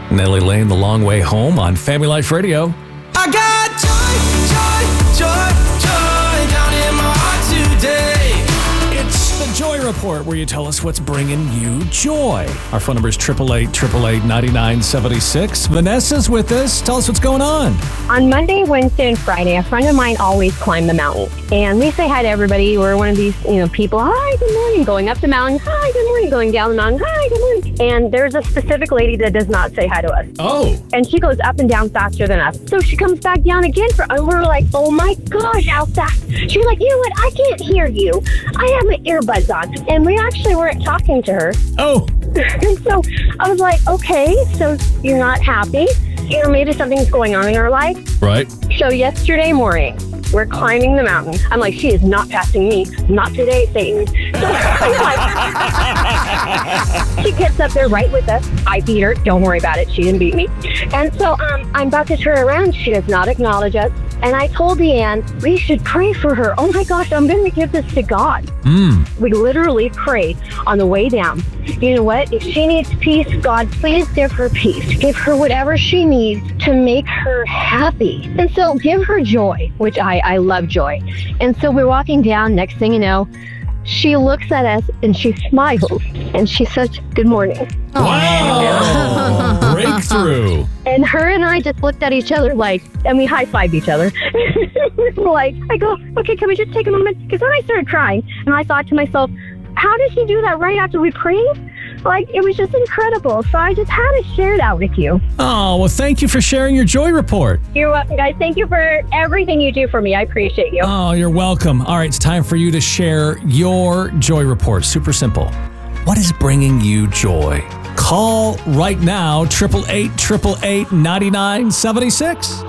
Nellie Lane, The Long Way Home on Family Life Radio. I got joy down in my heart today. It's the Joy Report, where you tell us what's bringing you joy. Our phone number is 888-888-9976. Vanessa's with us. Tell us what's going on. On Monday, Wednesday, and Friday, a friend of mine always climbed the mountain. And we say hi to everybody. We're one of these, people, hi, good morning, going up the mountain, hi, good morning, going down the mountain, hi, good morning. And there's a specific lady that does not say hi to us. Oh. And she goes up and down faster than us. So she comes back down again, and we're like, oh my gosh, how fast. She's like, you know what, I can't hear you. I have my earbuds on. And we actually weren't talking to her. Oh. And so I was like, okay, so you're not happy. Maybe something's going on in her life. Right. So yesterday morning, we're climbing the mountain. I'm like, she is not passing me. Not today, Satan. So she gets up there right with us. I beat her. Don't worry about it. She didn't beat me. And so I'm about to turn around. She does not acknowledge us. And I told Deanne, we should pray for her. Oh my gosh, I'm going to give this to God. We literally prayed on the way down. You know what? If she needs peace, God, please give her peace. Give her whatever she needs to make her happy. And so give her joy, which I love joy. And so we're walking down. Next thing you know, she looks at us and she smiles and she says, good morning. Wow. Breakthrough. And her and I just looked at each other and we high-fived each other. I go, okay, can we just take a moment? Because then I started crying and I thought to myself, how did she do that right after we prayed? It was just incredible. So I just had to share that with you. Oh, well, thank you for sharing your Joy Report. You're welcome, guys. Thank you for everything you do for me. I appreciate you. Oh, you're welcome. All right, it's time for you to share your Joy Report. Super simple. What is bringing you joy? Call right now, 888-888-9976.